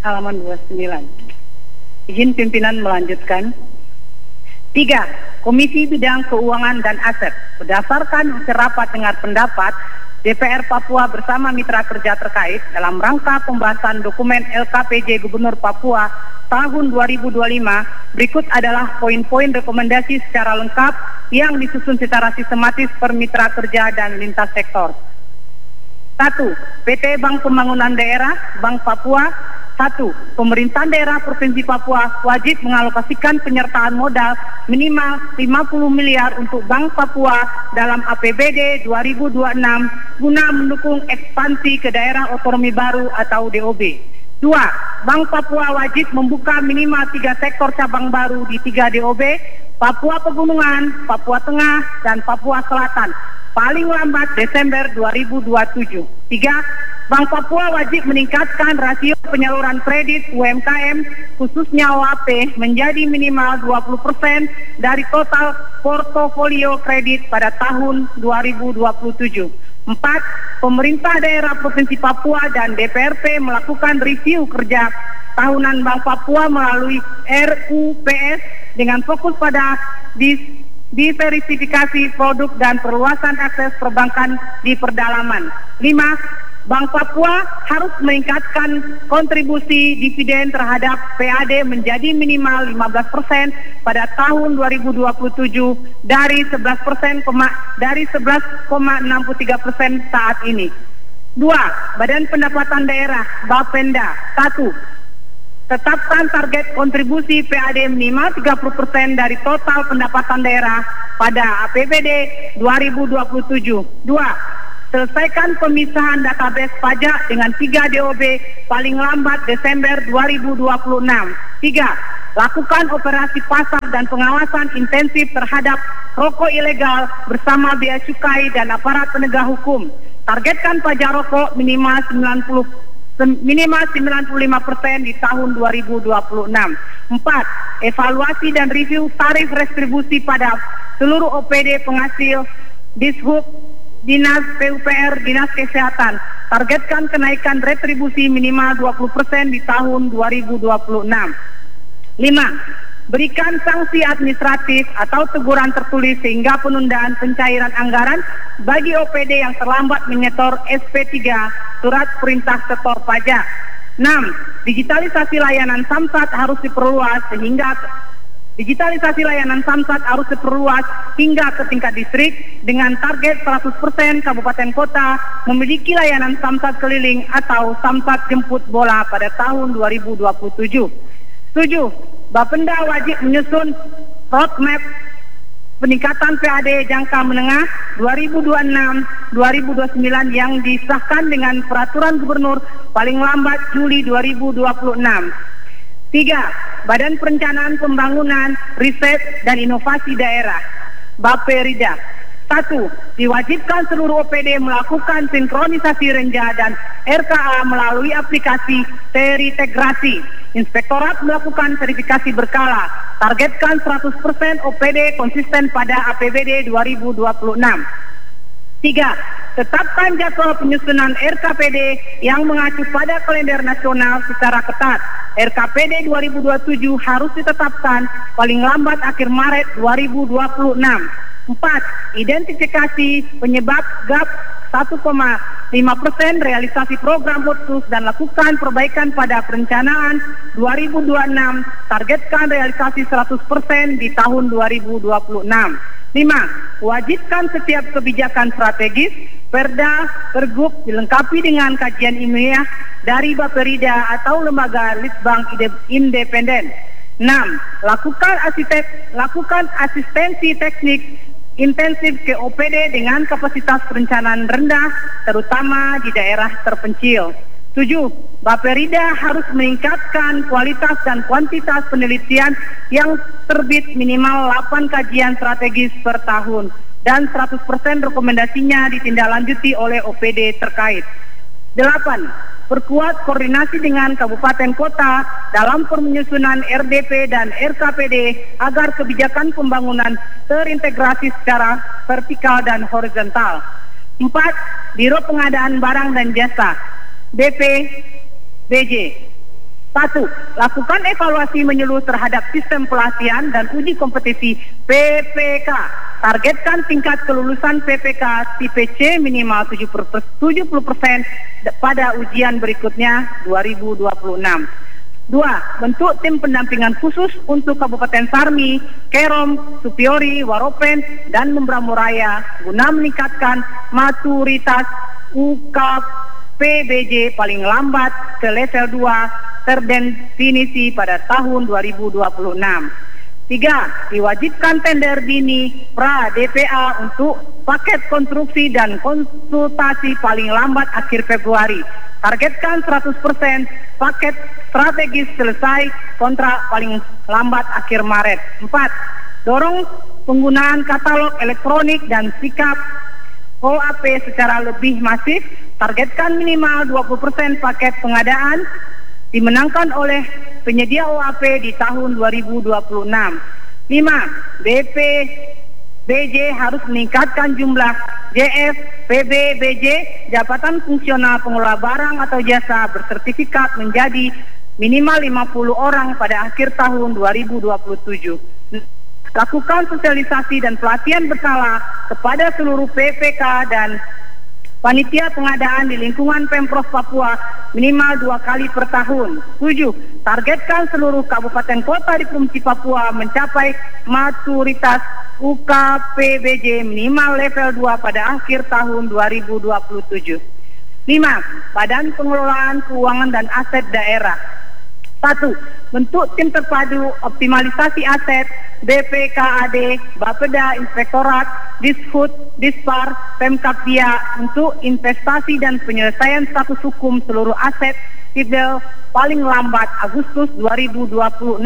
halaman 29. Izin pimpinan melanjutkan. 3. Komisi Bidang Keuangan dan Aset berdasarkan hasil rapat dengar pendapat DPR Papua bersama mitra kerja terkait dalam rangka pembahasan dokumen LKPJ Gubernur Papua tahun 2025, berikut adalah poin-poin rekomendasi secara lengkap yang disusun secara sistematis per mitra kerja dan lintas sektor. 1. PT Bank Pembangunan Daerah Bank Papua. 1. Pemerintahan daerah Provinsi Papua wajib mengalokasikan penyertaan modal minimal 50 miliar untuk Bank Papua dalam APBD 2026 guna mendukung ekspansi ke daerah otonomi baru atau DOB. 2. Bank Papua wajib membuka minimal 3 sektor cabang baru di 3 DOB, Papua Pegunungan, Papua Tengah, dan Papua Selatan, paling lambat Desember 2027. 3. Bank Papua wajib meningkatkan rasio penyaluran kredit UMKM khususnya OAP menjadi minimal 20% dari total portofolio kredit pada tahun 2027. 4. Pemerintah daerah Provinsi Papua dan DPRP melakukan review kerja tahunan Bank Papua melalui RUPS dengan fokus pada diversifikasi produk dan perluasan akses perbankan di pedalaman. 5. Bank Papua harus meningkatkan kontribusi dividen terhadap PAD menjadi minimal 15% pada tahun 2027 dari 11,63% saat ini. 2. Badan Pendapatan Daerah Bapenda. 1. Tetapkan target kontribusi PAD minimal 30% dari total pendapatan daerah pada APBD 2027. 2. Selesaikan pemisahan database pajak dengan 3 DOB paling lambat Desember 2026. 3. Lakukan operasi pasar dan pengawasan intensif terhadap rokok ilegal bersama bea cukai dan aparat penegak hukum. Targetkan pajak rokok minimal 95% di tahun 2026. 4. Evaluasi dan review tarif restribusi pada seluruh OPD penghasil Dishub, Dinas PUPR, Dinas Kesehatan. Targetkan kenaikan retribusi minimal 20% di tahun 2026. 5. Berikan sanksi administratif atau teguran tertulis sehingga penundaan pencairan anggaran bagi OPD yang terlambat menyetor SP3 surat perintah setor pajak. 6. Digitalisasi layanan Samsat harus diperluas hingga ke tingkat distrik dengan target 100% kabupaten kota memiliki layanan Samsat keliling atau Samsat jemput bola pada tahun 2027. 7. Bapenda wajib menyusun roadmap peningkatan PAD jangka menengah 2026-2029 yang disahkan dengan peraturan gubernur paling lambat Juli 2026. 3. Badan Perencanaan Pembangunan, Riset dan Inovasi Daerah Bapperida. 1. Diwajibkan seluruh OPD melakukan sinkronisasi renja dan RKA melalui aplikasi terintegrasi. Inspektorat melakukan verifikasi berkala. Targetkan 100% OPD konsisten pada APBD 2026. 3. Tetapkan jadwal penyusunan RKPD yang mengacu pada kalender nasional secara ketat. RKPD 2027 harus ditetapkan paling lambat akhir Maret 2026. 4. Identifikasi penyebab gap 1,5% realisasi program khusus dan lakukan perbaikan pada perencanaan 2026. Targetkan realisasi 100% di tahun 2026. 5. Wajibkan setiap kebijakan strategis, Perda, Pergub dilengkapi dengan kajian ilmiah dari Bapperida atau lembaga litbang independen. 6. Lakukan asistensi teknik intensif ke OPD dengan kapasitas perencanaan rendah, terutama di daerah terpencil. 7. Bapperida harus meningkatkan kualitas dan kuantitas penelitian yang terbit minimal 8 kajian strategis per tahun dan 100% rekomendasinya ditindaklanjuti oleh OPD terkait. 8. Perkuat koordinasi dengan kabupaten kota dalam penyusunan RDP dan RKPD agar kebijakan pembangunan terintegrasi secara vertikal dan horizontal. 4. Biro Pengadaan Barang dan Jasa BPBJ 1. Lakukan evaluasi menyeluruh terhadap sistem pelatihan dan uji kompetisi PPK. Targetkan tingkat kelulusan PPK tipe C minimal 70% pada ujian berikutnya 2026. 2. Bentuk tim pendampingan khusus untuk Kabupaten Sarmi, Kerom, Supiori, Waropen, dan Membramo Raya guna meningkatkan maturitas UKPBJ paling lambat ke level 2 terdefinisi pada tahun 2026. 3. Diwajibkan tender dini pra-DPA untuk paket konstruksi dan konsultasi paling lambat akhir Februari. Targetkan 100% paket strategis selesai kontrak paling lambat akhir Maret. 4. Dorong penggunaan katalog elektronik dan sikap OAP secara lebih masif. Targetkan minimal 20% paket pengadaan dimenangkan oleh penyedia OAP di tahun 2026. 5. BPBJ harus meningkatkan jumlah JF PBBJ jabatan fungsional pengelola barang atau jasa bersertifikat menjadi minimal 50 orang pada akhir tahun 2027. Lakukan sosialisasi dan pelatihan berkala kepada seluruh PPK dan panitia pengadaan di lingkungan Pemprov Papua minimal 2 kali per tahun. 7. Targetkan seluruh kabupaten kota di Provinsi Papua mencapai maturitas UKPBJ minimal level 2 pada akhir tahun 2027. 5. Badan Pengelolaan Keuangan dan Aset Daerah. 1. Bentuk tim terpadu optimalisasi aset BPKAD, Bapeda, Inspektorat, Dishub, Dispar, Pemkapia untuk investasi dan penyelesaian status hukum seluruh aset sipil paling lambat Agustus 2026.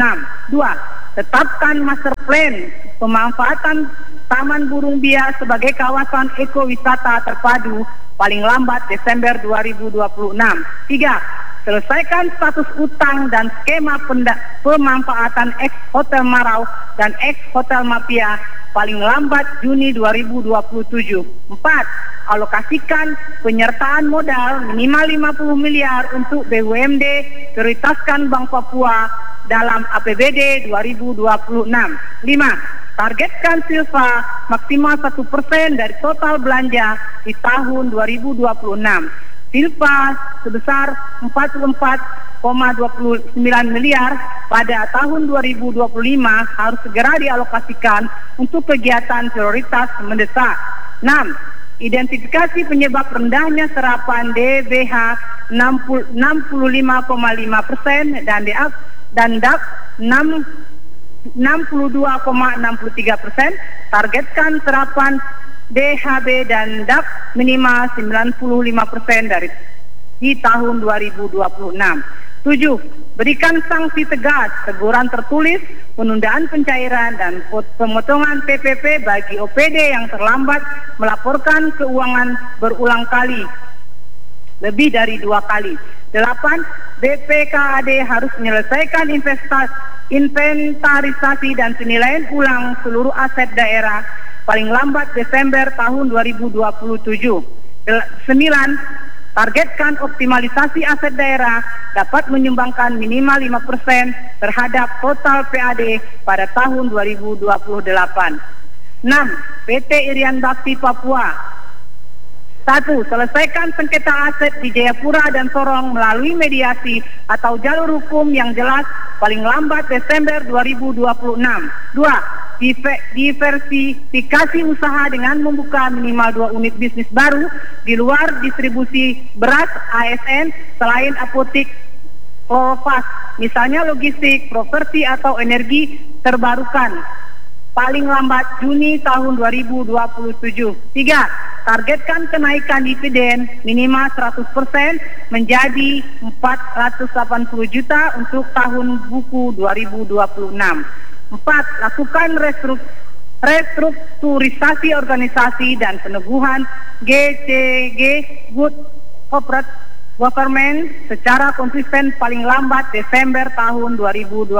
2. Tetapkan master plan pemanfaatan Taman Burung Bia sebagai kawasan ekowisata terpadu paling lambat Desember 2026. 3. Selesaikan status utang dan skema pemanfaatan ex-Hotel Marau dan ex-Hotel Mapia paling lambat Juni 2027. 4. Alokasikan penyertaan modal minimal 50 miliar untuk BUMD, prioritaskan Bank Papua dalam APBD 2026. 5. Targetkan silva maksimal 1% dari total belanja di tahun 2026. Silva sebesar 44,29 miliar pada tahun 2025 harus segera dialokasikan untuk kegiatan prioritas mendesak. 6. Identifikasi penyebab rendahnya serapan DBH 65,5% dan DAP 62,63%. Targetkan serapan DHB dan DAP minimal 95% di tahun 2026. 7. Berikan sanksi tegas, teguran tertulis, penundaan pencairan dan pemotongan PPP bagi OPD yang terlambat melaporkan keuangan berulang kali, lebih dari 2 kali. 8. BPKAD harus menyelesaikan inventarisasi dan penilaian ulang seluruh aset daerah paling lambat Desember tahun 2027. 9. Targetkan optimalisasi aset daerah dapat menyumbangkan minimal 5% terhadap total PAD pada tahun 2028. 6. PT Irian Bakti Papua. 1. Selesaikan sengketa aset di Jayapura dan Sorong melalui mediasi atau jalur hukum yang jelas paling lambat Desember 2026. 2. Diversifikasi usaha dengan membuka minimal 2 unit bisnis baru di luar distribusi beras ASN selain apotik Profas, misalnya logistik, properti atau energi terbarukan paling lambat Juni tahun 2027. 3. Targetkan kenaikan dividen minimal 100% menjadi 480 juta untuk tahun buku 2026. 4. Lakukan restrukturisasi organisasi dan peneguhan GCG Good Corporate Government secara konsisten paling lambat Desember tahun 2026.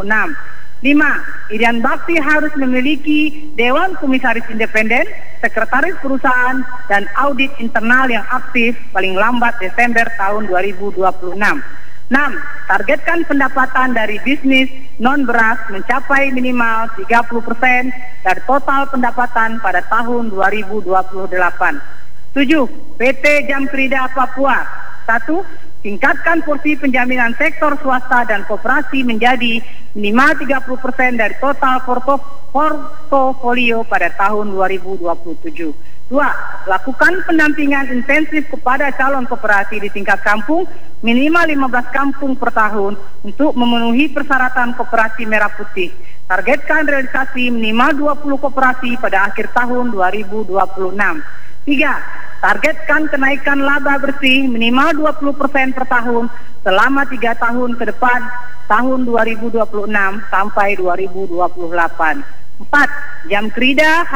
5. Irian Bakti harus memiliki Dewan Komisaris Independen, Sekretaris Perusahaan, dan audit internal yang aktif paling lambat Desember tahun 2026. 6. Targetkan pendapatan dari bisnis non-beras mencapai minimal 30% dari total pendapatan pada tahun 2028. 7. PT Jamkrida Papua. 1. Tingkatkan porsi penjaminan sektor swasta dan koperasi menjadi minimal 30% dari total portofolio pada tahun 2027. 2. Lakukan pendampingan intensif kepada calon koperasi di tingkat kampung minimal 15 kampung per tahun untuk memenuhi persyaratan koperasi merah putih. Targetkan realisasi minimal 20 koperasi pada akhir tahun 2026. 3. Targetkan kenaikan laba bersih minimal 20% per tahun selama 3 tahun ke depan tahun 2026 sampai 2028. 4. Jamkrida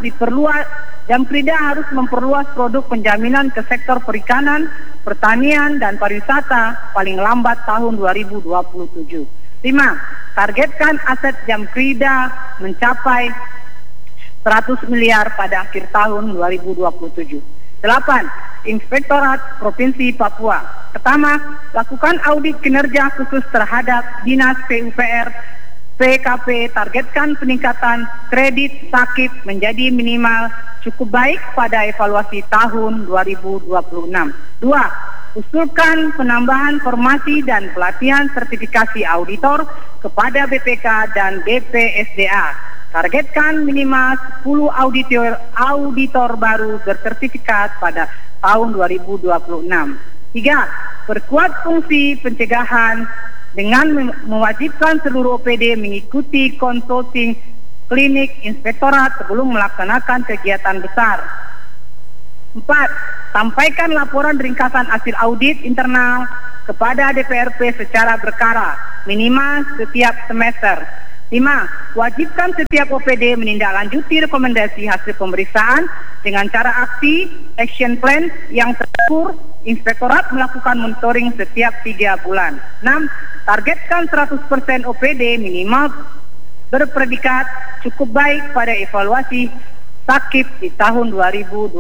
harus memperluas produk penjaminan ke sektor perikanan, pertanian, dan pariwisata paling lambat tahun 2027. 5. Targetkan aset Jamkrida mencapai 100 miliar pada akhir tahun 2027. 8. Inspektorat Provinsi Papua. Pertama, lakukan audit kinerja khusus terhadap Dinas PUPR PKP. Targetkan peningkatan kredit sakit menjadi minimal cukup baik pada evaluasi tahun 2026. 2. Usulkan penambahan formasi dan pelatihan sertifikasi auditor kepada BPK dan BPSDA. Targetkan minimal 10 auditor baru bersertifikat pada tahun 2026. 3. Perkuat fungsi pencegahan dengan mewajibkan seluruh OPD mengikuti konsulting klinik inspektorat sebelum melaksanakan kegiatan besar. 4. Sampaikan laporan ringkasan hasil audit internal kepada DPRP secara berkala, minimal setiap semester. 5. Wajibkan setiap OPD menindaklanjuti rekomendasi hasil pemeriksaan dengan cara action plan yang terukur. Inspektorat melakukan monitoring setiap 3 bulan. 6. Targetkan 100% OPD minimal berpredikat cukup baik pada evaluasi sakit di tahun 2026.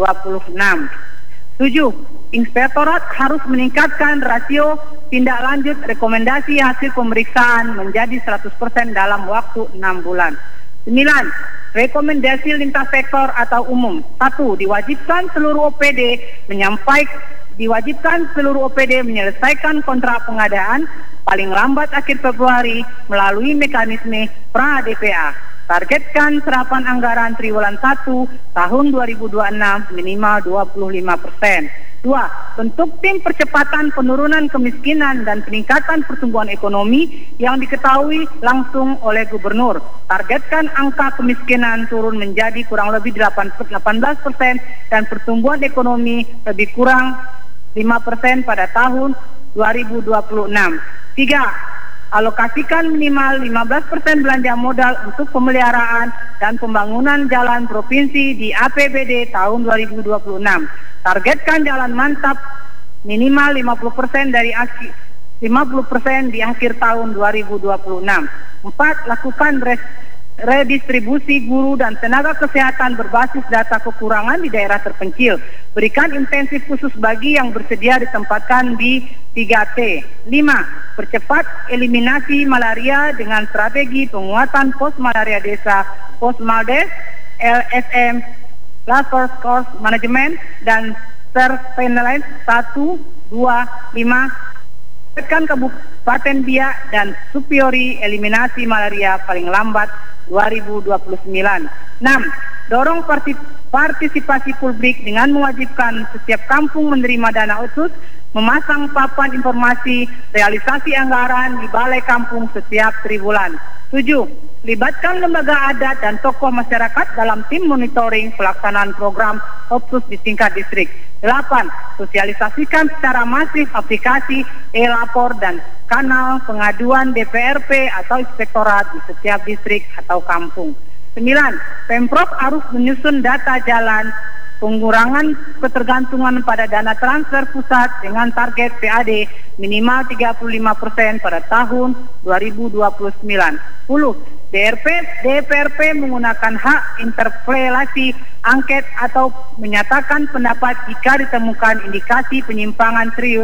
7. Inspektorat harus meningkatkan rasio tindak lanjut rekomendasi hasil pemeriksaan menjadi 100% dalam waktu 6 bulan. 9. Rekomendasi lintas sektor atau umum. 1. Diwajibkan seluruh OPD menyelesaikan kontrak pengadaan paling lambat akhir Februari melalui mekanisme pra-DPA. Targetkan serapan anggaran triwulan 1 tahun 2026 minimal 25%. 2. Bentuk tim percepatan penurunan kemiskinan dan peningkatan pertumbuhan ekonomi yang diketahui langsung oleh Gubernur. Targetkan angka kemiskinan turun menjadi kurang lebih 18% dan pertumbuhan ekonomi lebih kurang 5% pada tahun 2026. 3. Alokasikan minimal 15% belanja modal untuk pemeliharaan dan pembangunan jalan provinsi di APBD tahun 2026. Targetkan jalan mantap minimal 50% di akhir tahun 2026. 4. Lakukan redistribusi guru dan tenaga kesehatan berbasis data kekurangan di daerah terpencil. Berikan intensif khusus bagi yang bersedia ditempatkan di 3T. 5. Percepat eliminasi malaria dengan strategi penguatan pos malaria desa, Posmaldes, LSM, Laser Course Management, dan Surveillance 1, 2, 5. Tekan Kabupaten Biak dan Supiori eliminasi malaria paling lambat 2029. 6. Dorong partisipasi publik dengan mewajibkan setiap kampung menerima dana otsus, memasang papan informasi realisasi anggaran di balai kampung setiap triwulan. 7. Libatkan lembaga adat dan tokoh masyarakat dalam tim monitoring pelaksanaan program otsus di tingkat distrik. 8. Sosialisasikan secara masif aplikasi e-lapor dan kanal pengaduan DPRP atau inspektorat di setiap distrik atau kampung. 9. Pemprov harus menyusun data jalan pengurangan ketergantungan pada dana transfer pusat dengan target PAD minimal 35% pada tahun 2029. 10. DPRP menggunakan hak interpelasi, angket atau menyatakan pendapat jika ditemukan indikasi penyimpangan serius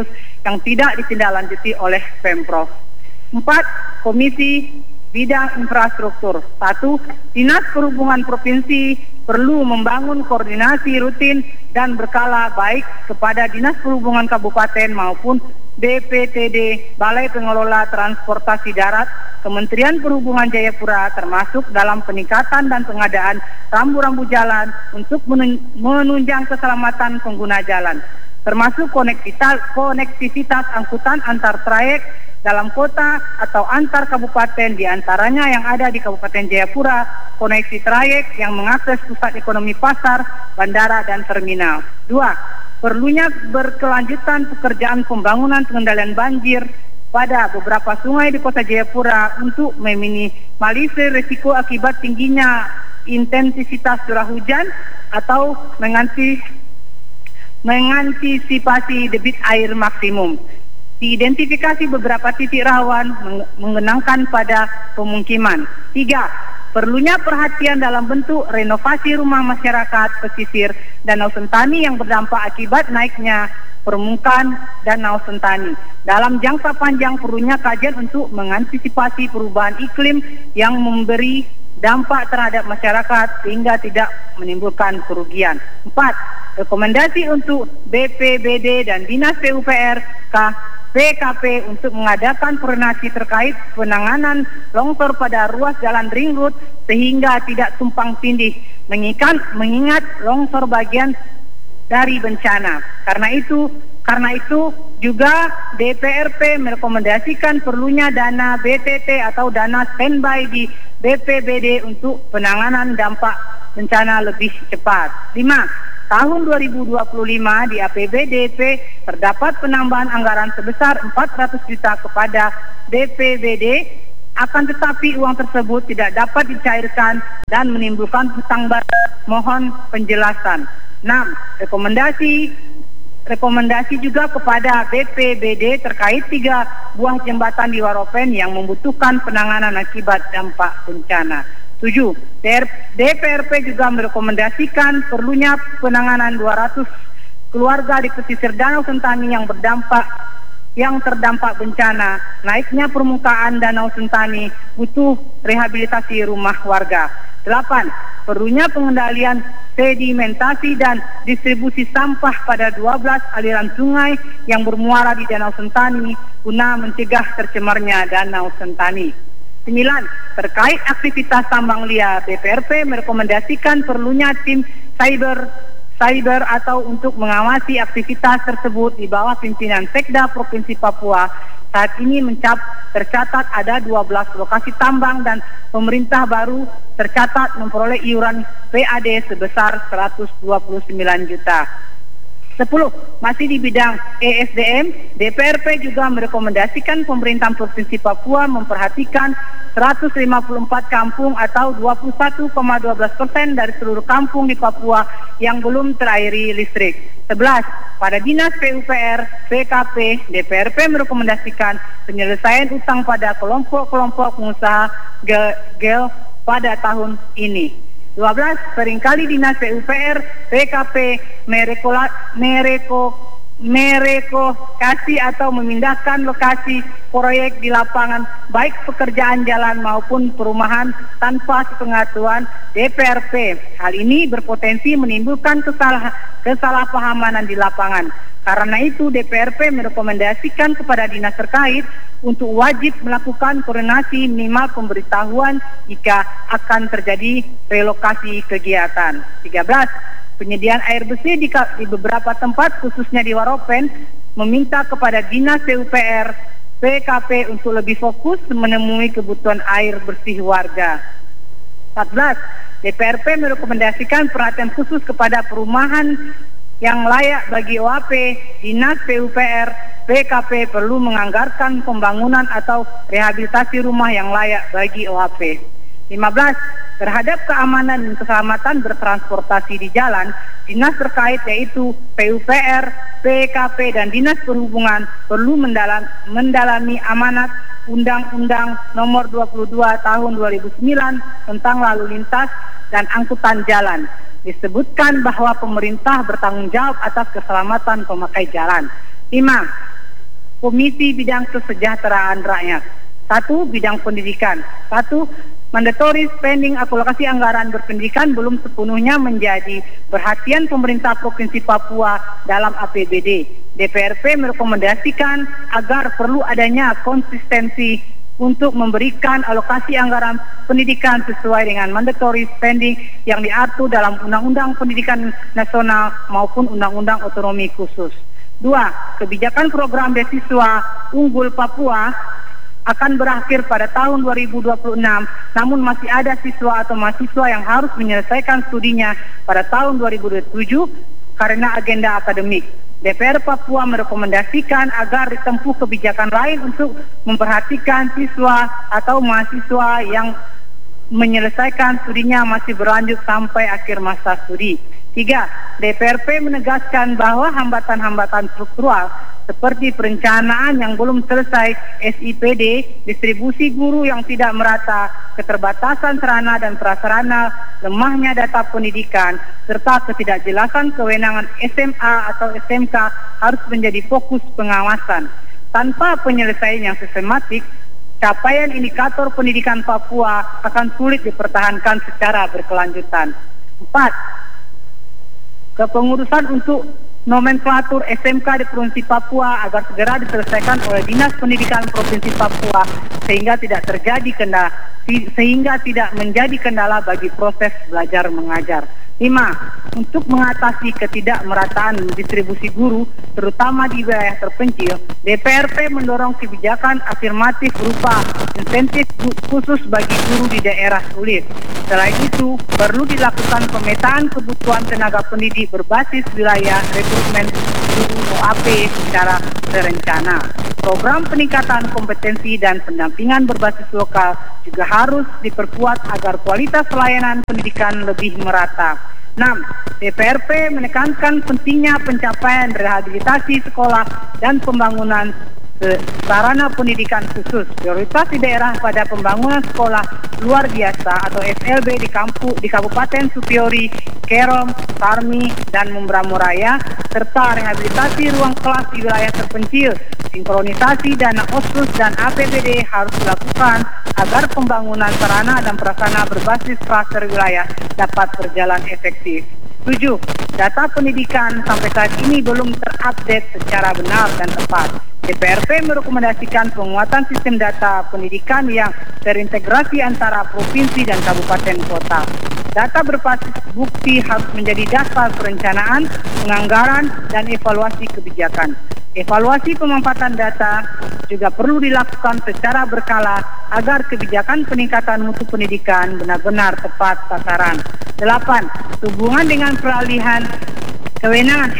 yang tidak ditindaklanjuti oleh Pemprov. 4. Komisi Bidang Infrastruktur. 1. Dinas Perhubungan Provinsi perlu membangun koordinasi rutin dan berkala baik kepada Dinas Perhubungan Kabupaten maupun BPTD, Balai Pengelola Transportasi Darat, Kementerian Perhubungan Jayapura, termasuk dalam peningkatan dan pengadaan rambu-rambu jalan untuk menunjang keselamatan pengguna jalan, termasuk konektivitas angkutan antar trayek dalam kota atau antar kabupaten, diantaranya yang ada di Kabupaten Jayapura, koneksi trayek yang mengakses pusat ekonomi pasar, bandara, dan terminal. 2. Perlunya berkelanjutan pekerjaan pembangunan pengendalian banjir pada beberapa sungai di Kota Jayapura untuk meminimalisir risiko akibat tingginya intensitas curah hujan atau mengantisipasi debit air maksimum. Diidentifikasi beberapa titik rawan mengenangkan pada pemukiman. 3. Perlunya perhatian dalam bentuk renovasi rumah masyarakat pesisir Danau Sentani yang berdampak akibat naiknya permukaan Danau Sentani. Dalam jangka panjang perlunya kajian untuk mengantisipasi perubahan iklim yang memberi dampak terhadap masyarakat sehingga tidak menimbulkan kerugian. 4. Rekomendasi untuk BPBD dan Dinas PUPR PKP untuk mengadakan koordinasi terkait penanganan longsor pada ruas jalan ring road sehingga tidak tumpang tindih, mengingat longsor bagian dari bencana. Karena itu juga DPRP merekomendasikan perlunya dana BTT atau dana standby di BPBD untuk penanganan dampak bencana lebih cepat. 5. Tahun 2025 di APBDP terdapat penambahan anggaran sebesar 400 juta kepada BPBD, akan tetapi uang tersebut tidak dapat dicairkan dan menimbulkan hutang baru. Mohon penjelasan. 6. Rekomendasi juga kepada BPBD terkait 3 buah jembatan di Waropen yang membutuhkan penanganan akibat dampak bencana. 7. DPRP juga merekomendasikan perlunya penanganan 200 keluarga di pesisir Danau Sentani yang terdampak bencana. Naiknya permukaan Danau Sentani butuh rehabilitasi rumah warga. 8. Perlunya pengendalian sedimentasi dan distribusi sampah pada 12 aliran sungai yang bermuara di Danau Sentani guna mencegah tercemarnya Danau Sentani. 9. Terkait aktivitas tambang liar, DPRP merekomendasikan perlunya tim cyber atau untuk mengawasi aktivitas tersebut di bawah pimpinan Sekda Provinsi Papua. Saat ini tercatat ada 12 lokasi tambang dan pemerintah baru tercatat memperoleh iuran PAD sebesar 129 juta. 10. Masih di bidang ESDM, DPRP juga merekomendasikan pemerintah Provinsi Papua memperhatikan 154 kampung atau 21,12% dari seluruh kampung di Papua yang belum terairi listrik. 11. Pada Dinas PUPR, PKP, DPRP merekomendasikan penyelesaian utang pada kelompok-kelompok pengusaha GEL pada tahun ini. 12. Seringkali Dinas PUPR, PKP merekokasi atau memindahkan lokasi proyek di lapangan, baik pekerjaan jalan maupun perumahan tanpa sepengetahuan DPRP. Hal ini berpotensi menimbulkan kesalahpahaman di lapangan. Karena itu DPRP merekomendasikan kepada dinas terkait untuk wajib melakukan koordinasi minimal pemberitahuan jika akan terjadi relokasi kegiatan. 13. Penyediaan air bersih di beberapa tempat khususnya di Waropen meminta kepada Dinas PUPR PKP untuk lebih fokus menemui kebutuhan air bersih warga. 14. DPRP merekomendasikan perhatian khusus kepada perumahan yang layak bagi OAP. Dinas PUPR PKP perlu menganggarkan pembangunan atau rehabilitasi rumah yang layak bagi OAP. 15. Terhadap keamanan dan keselamatan bertransportasi di jalan, dinas terkait yaitu PUPR, PKP, dan Dinas Perhubungan perlu mendalami amanat Undang-Undang Nomor 22 Tahun 2009 tentang lalu lintas dan angkutan jalan. Disebutkan bahwa pemerintah bertanggung jawab atas keselamatan pemakai jalan. 5. Komisi Bidang Kesejahteraan Rakyat. 1. Bidang pendidikan. 1. Mandatory spending alokasi anggaran berpendidikan belum sepenuhnya menjadi perhatian pemerintah Provinsi Papua dalam APBD. DPRP merekomendasikan agar perlu adanya konsistensi untuk memberikan alokasi anggaran pendidikan sesuai dengan mandatory spending yang diatur dalam Undang-Undang Pendidikan Nasional maupun Undang-Undang Otonomi Khusus. 2. Kebijakan program beasiswa unggul Papua akan berakhir pada tahun 2026, namun masih ada siswa atau mahasiswa yang harus menyelesaikan studinya pada tahun 2027 karena agenda akademik. DPR Papua merekomendasikan agar ditempuh kebijakan lain untuk memperhatikan siswa atau mahasiswa yang menyelesaikan studinya masih berlanjut sampai akhir masa studi. 3. DPRP menegaskan bahwa hambatan-hambatan struktural seperti perencanaan yang belum selesai SIPD, distribusi guru yang tidak merata, keterbatasan sarana dan prasarana, lemahnya data pendidikan, serta ketidakjelasan kewenangan SMA atau SMK harus menjadi fokus pengawasan. Tanpa penyelesaian yang sistematik, capaian indikator pendidikan Papua akan sulit dipertahankan secara berkelanjutan. 4. Kepengurusan untuk nomenklatur SMK di Provinsi Papua agar segera diselesaikan oleh Dinas Pendidikan Provinsi Papua sehingga tidak menjadi kendala bagi proses belajar mengajar. 5. Untuk mengatasi ketidakmerataan distribusi guru, terutama di wilayah terpencil, DPRP mendorong kebijakan afirmatif berupa insentif khusus bagi guru di daerah sulit. Selain itu, perlu dilakukan pemetaan kebutuhan tenaga pendidik berbasis wilayah rekrutmen guru OAP secara terencana. Program peningkatan kompetensi dan pendampingan berbasis lokal juga harus diperkuat agar kualitas pelayanan pendidikan lebih merata. 6. DPRP menekankan pentingnya pencapaian rehabilitasi sekolah dan pembangunan sarana pendidikan khusus. Prioritas di daerah pada pembangunan sekolah luar biasa atau SLB di Kabupaten Supiori, Kerom, Sarmi, dan Membramo Raya, serta rehabilitasi ruang kelas di wilayah terpencil. Sinkronisasi dana OSUS dan APBD harus dilakukan agar pembangunan sarana dan prasarana berbasis klaster wilayah dapat berjalan efektif. 7. Data pendidikan sampai saat ini belum terupdate secara benar dan tepat. DPRP merekomendasikan penguatan sistem data pendidikan yang terintegrasi antara provinsi dan kabupaten kota. Data berbasis bukti harus menjadi dasar perencanaan, penganggaran, dan evaluasi kebijakan. Evaluasi pemanfaatan data juga perlu dilakukan secara berkala agar kebijakan peningkatan mutu pendidikan benar-benar tepat sasaran. 8. Hubungan dengan peralihan kewenangan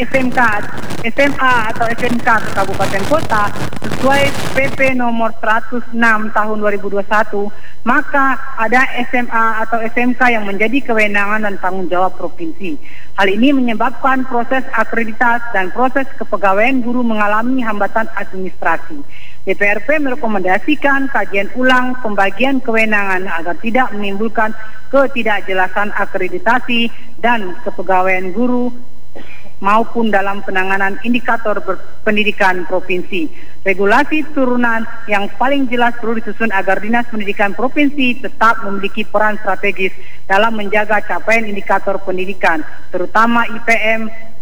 SMA atau SMK ke kabupaten kota sesuai PP nomor 106 tahun 2021, maka ada SMA atau SMK yang menjadi kewenangan dan tanggung jawab provinsi. Hal ini menyebabkan proses akreditasi dan proses kepegawaian guru mengalami hambatan administrasi. DPRP merekomendasikan kajian ulang pembagian kewenangan agar tidak menimbulkan ketidakjelasan akreditasi dan kepegawaian guru maupun dalam penanganan indikator pendidikan provinsi. Regulasi turunan yang paling jelas perlu disusun agar Dinas Pendidikan Provinsi tetap memiliki peran strategis dalam menjaga capaian indikator pendidikan, terutama IPM,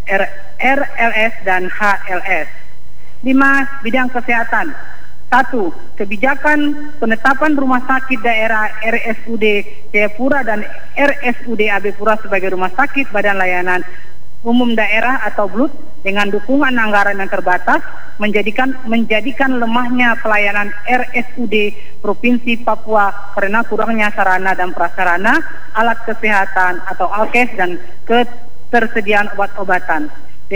RLS, dan HLS. 5. Bidang kesehatan. 1. Kebijakan penetapan rumah sakit daerah RSUD Jayapura dan RSUD Abepura sebagai rumah sakit Badan Layanan Umum Daerah atau BLUT dengan dukungan anggaran yang terbatas menjadikan lemahnya pelayanan RSUD Provinsi Papua karena kurangnya sarana dan prasarana, alat kesehatan atau alkes, dan ketersediaan obat-obatan.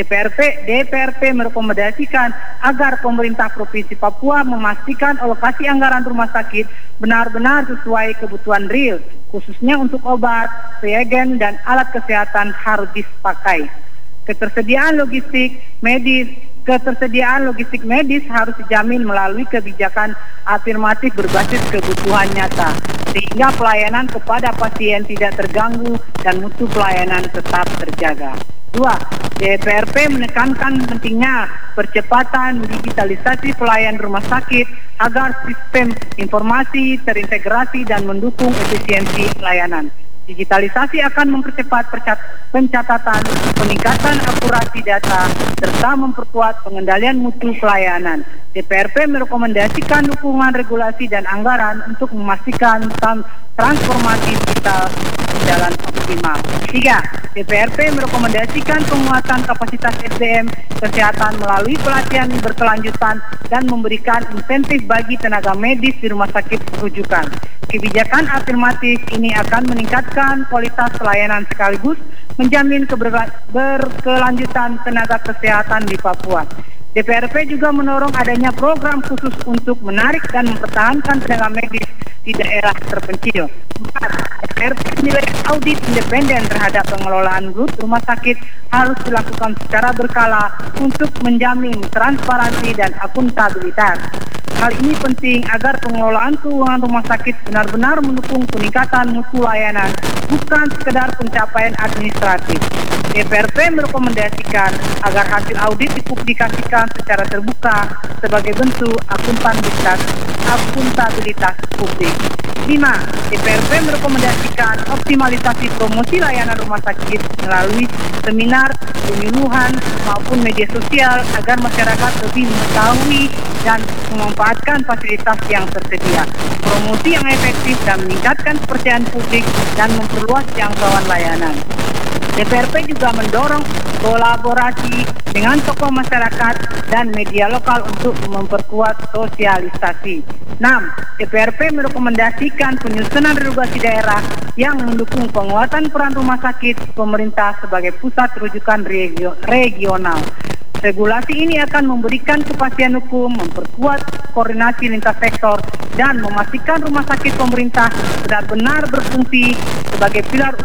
DPRP merekomendasikan agar pemerintah Provinsi Papua memastikan alokasi anggaran rumah sakit benar-benar sesuai kebutuhan real, khususnya untuk obat, reagen, dan alat kesehatan harus dipakai. Ketersediaan logistik medis harus dijamin melalui kebijakan afirmatif berbasis kebutuhan nyata, sehingga pelayanan kepada pasien tidak terganggu dan mutu pelayanan tetap terjaga. 2. DPRP menekankan pentingnya percepatan digitalisasi pelayanan rumah sakit agar sistem informasi terintegrasi dan mendukung efisiensi pelayanan. Digitalisasi akan mempercepat pencatatan, peningkatan akurasi data, serta memperkuat pengendalian mutu pelayanan. DPRP merekomendasikan dukungan regulasi dan anggaran untuk memastikan transformasi digital berjalan optimal. 3. DPRP merekomendasikan penguatan kapasitas SDM kesehatan melalui pelatihan berkelanjutan dan memberikan insentif bagi tenaga medis di rumah sakit rujukan. Kebijakan afirmatif ini akan meningkatkan kualitas pelayanan sekaligus menjamin berkelanjutan tenaga kesehatan di Papua. DPRP juga mendorong adanya program khusus untuk menarik dan mempertahankan tenaga medis di daerah terpencil. 4. DPRP menilai audit independen terhadap pengelolaan grup rumah sakit harus dilakukan secara berkala untuk menjamin transparansi dan akuntabilitas. Hal ini penting agar pengelolaan keuangan rumah sakit benar-benar mendukung peningkatan mutu layanan, bukan sekedar pencapaian administratif. DPRP merekomendasikan agar hasil audit dipublikasikan secara terbuka sebagai bentuk akuntabilitas publik. 5. DPRP merekomendasikan optimalisasi promosi layanan rumah sakit melalui seminar, penyuluhan, maupun media sosial agar masyarakat lebih mengetahui dan memanfaatkan fasilitas yang tersedia. Promosi yang efektif dan meningkatkan kepercayaan publik dan memperluas jangkauan layanan. DPRP juga mendorong kolaborasi dengan tokoh masyarakat dan media lokal untuk memperkuat sosialisasi. 6. DPRP merekomendasikan penyusunan regulasi daerah yang mendukung penguatan peran rumah sakit pemerintah sebagai pusat rujukan regional. Regulasi ini akan memberikan kepastian hukum, memperkuat koordinasi lintas sektor, dan memastikan rumah sakit pemerintah benar-benar berfungsi sebagai pilar